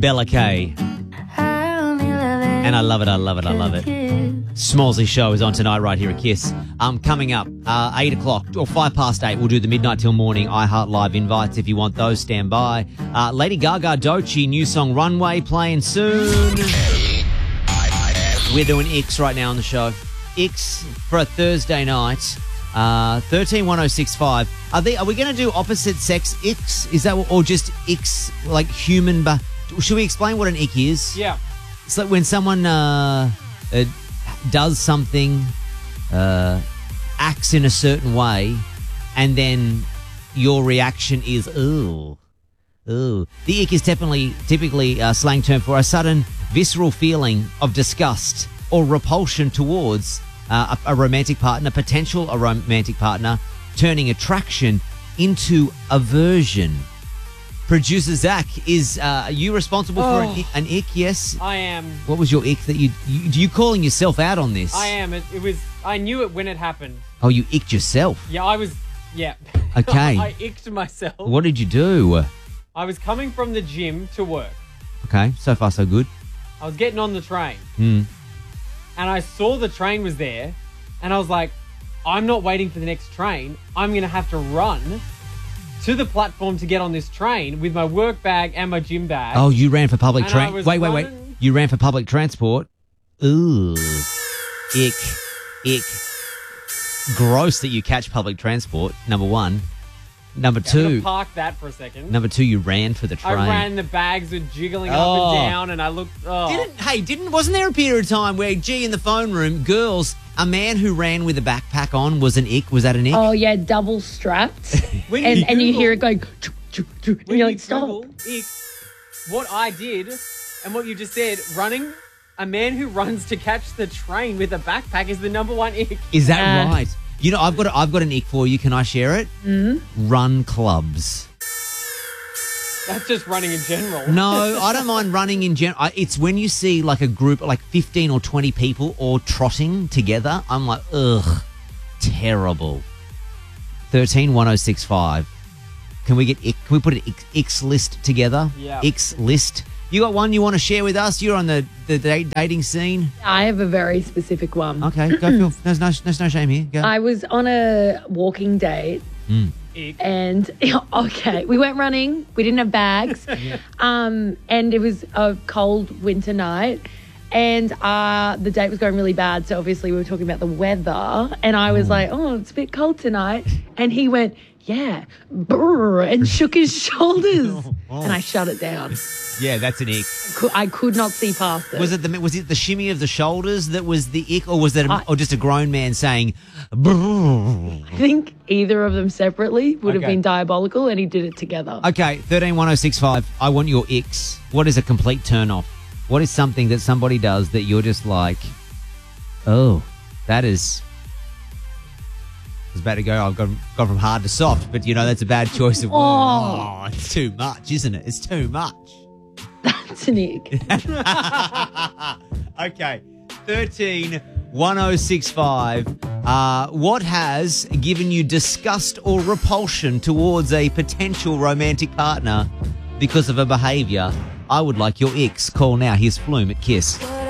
Bella Kay. And I love it. Smallsy Show is on tonight right here at KISS. Coming up, 8 o'clock or 5 past 8, we'll do the midnight till morning iHeart Live invites. If you want those, stand by. Lady Gaga, Doechii, new song Runway playing soon. We're doing X right now on the show. X for a Thursday night. 131065. Are we going to do opposite sex X? Is that or just X like human? Should we explain what an ick is? Yeah. It's like when someone does something, acts in a certain way, and then your reaction is ooh. The ick is typically a slang term for a sudden visceral feeling of disgust or repulsion towards a romantic partner, a romantic partner, turning attraction into aversion. Producer Zach, are you responsible for an ick? Yes, I am. What was your ick that you calling yourself out on this? I am. It was. I knew it when it happened. Oh, you icked yourself. Yeah, I was. Yeah. Okay. I icked myself. What did you do? I was coming from the gym to work. Okay, so far so good. I was getting on the train. Mm. And I saw the train was there, and I was like, I'm not waiting for the next train. I'm going to have to run to the platform to get on this train with my work bag and my gym bag. Oh, you ran for public transport. Wait. You ran for public transport? Ooh. Ick. Gross that you catch public transport, number one. Number two. I'm going to park that for a second. Number two, you ran for the train. I ran, the bags were jiggling up and down, and I looked... Wasn't there a period of time where, in the phone room, girls, a man who ran with a backpack on was an ick? Was that an ick? Oh, yeah, double strapped. and you hear it going... and you're like, stop. Ick, what I did, and what you just said, running... A man who runs to catch the train with a backpack is the number one ick. Is that right? You know, I've got an ick for you. Can I share it? Mm-hmm. Run clubs. That's just running in general. No, I don't mind running in general. It's when you see like a group, like 15 or 20 people all trotting together. I'm like, ugh, terrible. 131065. Can we put an X list together? Yeah. X list. You got one you want to share with us? You're on the dating scene. I have a very specific one. Okay, go, Phil. There's no shame here. Go. I was on a walking date. And we went running. We didn't have bags. And it was a cold winter night. And the date was going really bad. So obviously we were talking about the weather. And I was like, oh, it's a bit cold tonight. And he went, yeah, brr, and shook his shoulders. And I shut it down. Yeah, that's an ick. I could not see past it. Was it the shimmy of the shoulders that was the ick, or was it or just a grown man saying, brr? I think either of them separately would have been diabolical, and he did it together. Okay, 131065. I want your icks. What is a complete turn off? What is something that somebody does that you're just like, oh, that is... I was about to go, I've gone from hard to soft, but, that's a bad choice of words. Oh, it's too much, isn't it? It's too much. That's an ick. Okay, 131065. What has given you disgust or repulsion towards a potential romantic partner because of a behaviour? I would like your icks. Call now. Here's Flume at KISS.